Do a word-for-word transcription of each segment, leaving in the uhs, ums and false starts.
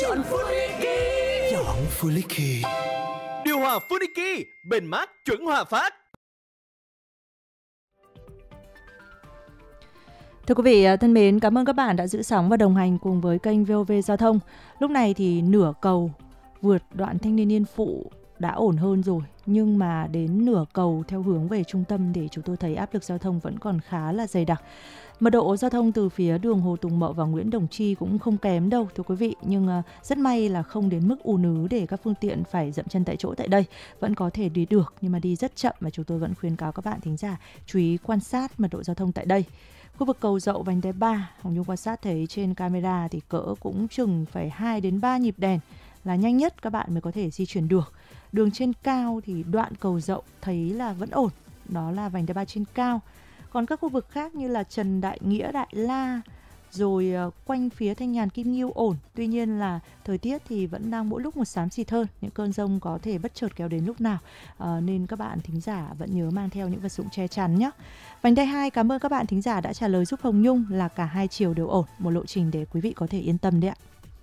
Chọn Funiki. Chọn Funiki. Điều hòa Funiki, bền mát chuẩn Hòa Phát. Thưa quý vị thân mến, cảm ơn các bạn đã giữ sóng và đồng hành cùng với kênh vê o vê Giao thông. Lúc này thì nửa cầu vượt đoạn Thanh Niên Yên Phụ đã ổn hơn rồi, nhưng mà đến nửa cầu theo hướng về trung tâm thì chúng tôi thấy áp lực giao thông vẫn còn khá là dày đặc. Mật độ giao thông từ phía đường Hồ Tùng Mậu và Nguyễn Đồng Chi cũng không kém đâu thưa quý vị, nhưng rất may là không đến mức ùn ứ để các phương tiện phải dậm chân tại chỗ tại đây, vẫn có thể đi được nhưng mà đi rất chậm, và chúng tôi vẫn khuyến cáo các bạn thính giả chú ý quan sát mật độ giao thông tại đây. Khu vực cầu Dậu vành đai ba, Hồng Nhung quan sát thấy trên camera thì cỡ cũng chừng phải hai đến ba nhịp đèn là nhanh nhất các bạn mới có thể di chuyển được. Đường trên cao thì đoạn cầu Dậu thấy là vẫn ổn, đó là vành đai ba trên cao. Còn các khu vực khác như là Trần Đại Nghĩa, Đại La, rồi uh, quanh phía Thanh Nhàn, Kim Ngưu ổn. Tuy nhiên là thời tiết thì vẫn đang mỗi lúc một xám xịt hơn, những cơn dông có thể bất chợt kéo đến lúc nào, uh, nên các bạn thính giả vẫn nhớ mang theo những vật dụng che chắn nhé. Vành đai hai, cảm ơn các bạn thính giả đã trả lời giúp Hồng Nhung là cả hai chiều đều ổn, một lộ trình để quý vị có thể yên tâm đấy ạ.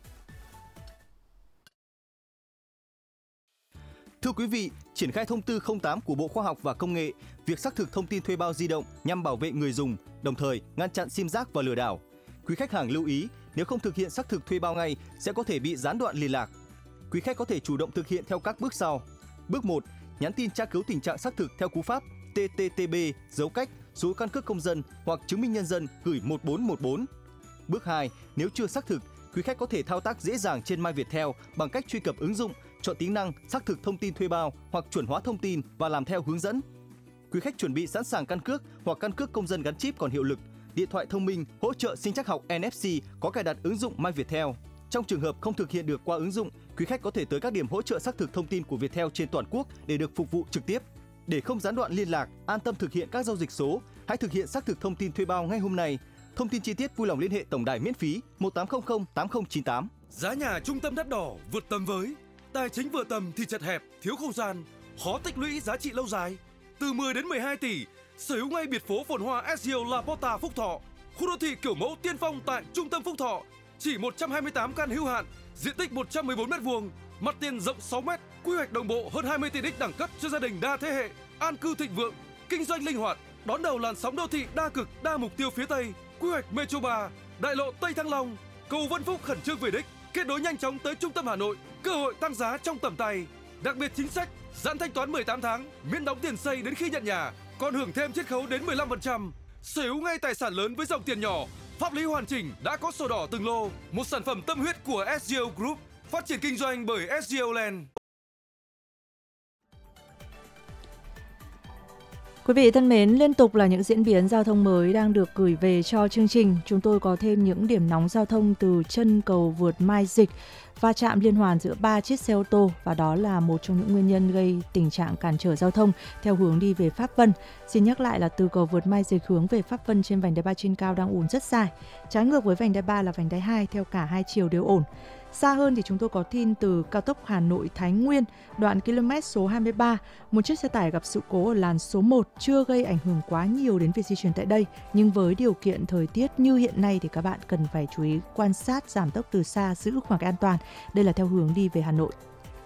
Thưa quý vị, triển khai thông tư không tám của Bộ Khoa học và Công nghệ, việc xác thực thông tin thuê bao di động nhằm bảo vệ người dùng, đồng thời ngăn chặn sim rác và lừa đảo. Quý khách hàng lưu ý, nếu không thực hiện xác thực thuê bao ngay sẽ có thể bị gián đoạn liên lạc. Quý khách có thể chủ động thực hiện theo các bước sau. Bước một, nhắn tin tra cứu tình trạng xác thực theo cú pháp T T T B dấu cách số căn cước công dân hoặc chứng minh nhân dân gửi một bốn một bốn. Bước hai, nếu chưa xác thực, quý khách có thể thao tác dễ dàng trên MyViettel bằng cách truy cập ứng dụng, chọn tính năng xác thực thông tin thuê bao hoặc chuẩn hóa thông tin và làm theo hướng dẫn. Quý khách chuẩn bị sẵn sàng căn cước hoặc căn cước công dân gắn chip còn hiệu lực, điện thoại thông minh hỗ trợ sinh trắc học N F C có cài đặt ứng dụng MyViettel. Trong trường hợp không thực hiện được qua ứng dụng, quý khách có thể tới các điểm hỗ trợ xác thực thông tin của Viettel trên toàn quốc để được phục vụ trực tiếp. Để không gián đoạn liên lạc, an tâm thực hiện các giao dịch số, hãy thực hiện xác thực thông tin thuê bao ngay hôm nay. Thông tin chi tiết vui lòng liên hệ tổng đài miễn phí một tám không không tám không chín tám. Giá nhà trung tâm đắt đỏ vượt tầm với, tài chính vừa tầm thì chật hẹp, thiếu không gian, khó tích lũy giá trị lâu dài. Từ mười đến mười hai tỷ, sở hữu ngay biệt phố phồn hoa ét giê o La Porta Phúc Thọ, khu đô thị kiểu mẫu tiên phong tại trung tâm Phúc Thọ, chỉ một trăm hai mươi tám căn hữu hạn, diện tích một trăm mười bốn mét vuông, mặt tiền rộng sáu mét, quy hoạch đồng bộ hơn hai mươi tiện ích đẳng cấp cho gia đình đa thế hệ, an cư thịnh vượng, kinh doanh linh hoạt, đón đầu làn sóng đô thị đa cực, đa mục tiêu phía Tây, quy hoạch Metro ba, đại lộ Tây Thăng Long, cầu Vân Phúc khẩn trương về đích, kết nối nhanh chóng tới trung tâm Hà Nội, cơ hội tăng giá trong tầm tay. Đặc biệt chính sách giãn thanh toán mười tám tháng, miễn đóng tiền xây đến khi nhận nhà, còn hưởng thêm chiết khấu đến mười lăm phần trăm. Sở hữu ngay tài sản lớn với dòng tiền nhỏ, pháp lý hoàn chỉnh, đã có sổ đỏ từng lô, một sản phẩm tâm huyết của ét giê o Group, phát triển kinh doanh bởi ét giê o Land. Quý vị thân mến, liên tục là những diễn biến giao thông mới đang được gửi về cho chương trình. Chúng tôi có thêm những điểm nóng giao thông từ chân cầu vượt Mai Dịch, va chạm liên hoàn giữa ba chiếc xe ô tô, và đó là một trong những nguyên nhân gây tình trạng cản trở giao thông theo hướng đi về Pháp Vân. Xin nhắc lại là từ cầu vượt Mai Dịch hướng về Pháp Vân trên vành đai ba trên cao đang ùn rất dài. Trái ngược với vành đai ba là vành đai hai, theo cả hai chiều đều ổn. Xa hơn thì chúng tôi có tin từ cao tốc Hà Nội Thái Nguyên, đoạn km số hai mươi ba, một chiếc xe tải gặp sự cố ở làn số một chưa gây ảnh hưởng quá nhiều đến việc di chuyển tại đây, nhưng với điều kiện thời tiết như hiện nay thì các bạn cần phải chú ý quan sát, giảm tốc từ xa, giữ khoảng cách an toàn. Đây là theo hướng đi về Hà Nội.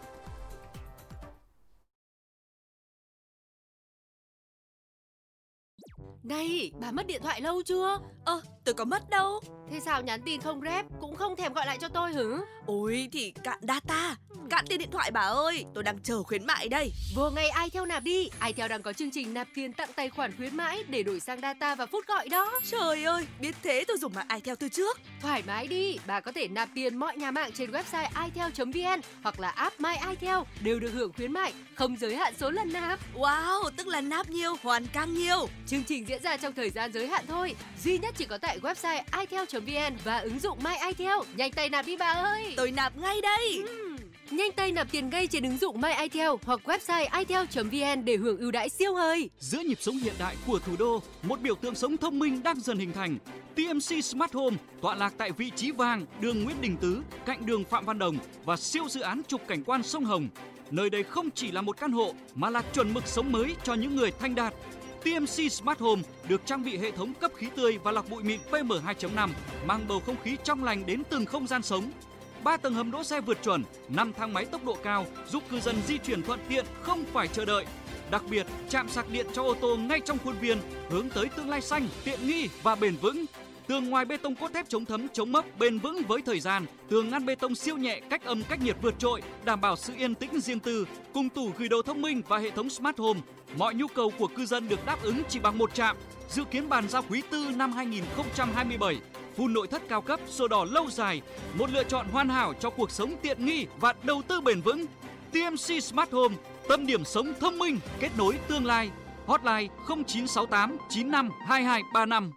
Này, bà mất điện thoại lâu chưa? Ơ, tôi có mất đâu. Thế sao nhắn tin không rep, cũng không thèm gọi lại cho tôi hử? Ôi thì cạn data, cạn tiền điện thoại bà ơi, tôi đang chờ khuyến mại đây. Vô ngay iTel nạp đi, iTel đang có chương trình nạp tiền tặng tài khoản khuyến mãi để đổi sang data và phút gọi đó. Trời ơi, biết thế tôi dùng mạng iTel từ trước. Thoải mái đi, bà có thể nạp tiền mọi nhà mạng trên website itel chấm vn hoặc là app My iTel đều được hưởng khuyến mại, không giới hạn số lần nạp. Wow, tức là nạp nhiều, hoàn càng nhiều. Chương trình diễn ra trong thời gian giới hạn thôi, duy nhất chỉ có tại website itel chấm vn và ứng dụng My iTel. Nhanh tay nạp đi bà ơi. Tôi nạp ngay đây. uhm. Nhanh tay nạp tiền ngay trên ứng dụng My iTel hoặc website itel chấm vn để hưởng ưu đãi siêu hời. Giữa nhịp sống hiện đại của thủ đô, một biểu tượng sống thông minh đang dần hình thành. tê em xê Smart Home tọa lạc tại vị trí vàng, đường Nguyễn Đình Tứ, cạnh đường Phạm Văn Đồng và siêu dự án trục cảnh quan sông Hồng. Nơi đây không chỉ là một căn hộ mà là chuẩn mực sống mới cho những người thành đạt. tê em xê Smart Home được trang bị hệ thống cấp khí tươi và lọc bụi mịn P M hai chấm năm, mang bầu không khí trong lành đến từng không gian sống. ba tầng hầm đỗ xe vượt chuẩn, năm thang máy tốc độ cao giúp cư dân di chuyển thuận tiện không phải chờ đợi. Đặc biệt, trạm sạc điện cho ô tô ngay trong khuôn viên, hướng tới tương lai xanh, tiện nghi và bền vững. Tường ngoài bê tông cốt thép chống thấm, chống mốc bền vững với thời gian, tường ngăn bê tông siêu nhẹ, cách âm cách nhiệt vượt trội, đảm bảo sự yên tĩnh riêng tư, cùng tủ gửi đồ thông minh và hệ thống Smart Home. Mọi nhu cầu của cư dân được đáp ứng chỉ bằng một trạm. Dự kiến bàn giao quý tư năm hai nghìn không trăm hai mươi bảy. Full nội thất cao cấp, sổ đỏ lâu dài, một lựa chọn hoàn hảo cho cuộc sống tiện nghi và đầu tư bền vững. tê em xê Smart Home, tâm điểm sống thông minh, kết nối tương lai. Hotline không chín sáu tám chín năm hai hai ba năm.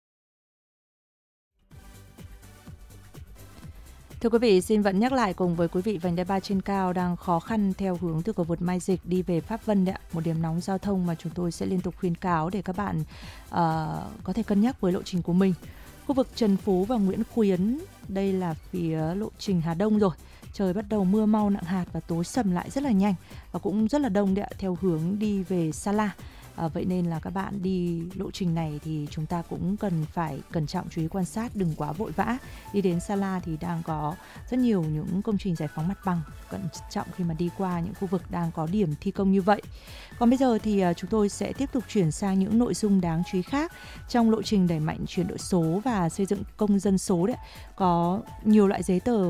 Thưa quý vị, xin vẫn nhắc lại cùng với quý vị, vành đai ba trên cao đang khó khăn theo hướng từ cầu vượt Mai Dịch đi về Pháp Vân đấy ạ. Một điểm nóng giao thông mà chúng tôi sẽ liên tục khuyến cáo để các bạn uh, có thể cân nhắc với lộ trình của mình. Khu vực Trần Phú và Nguyễn Khuyến, đây là phía lộ trình Hà Đông rồi. Trời bắt đầu mưa mau nặng hạt và tối sầm lại rất là nhanh và cũng rất là đông đấy ạ, theo hướng đi về Sa La. À, vậy nên là các bạn đi lộ trình này thì chúng ta cũng cần phải cẩn trọng, chú ý quan sát, đừng quá vội vã. Đi đến Sa La thì đang có rất nhiều những công trình giải phóng mặt bằng, cẩn trọng khi mà đi qua những khu vực đang có điểm thi công như vậy. Còn bây giờ thì chúng tôi sẽ tiếp tục chuyển sang những nội dung đáng chú ý khác trong lộ trình đẩy mạnh chuyển đổi số và xây dựng công dân số đấy. Có nhiều loại giấy tờ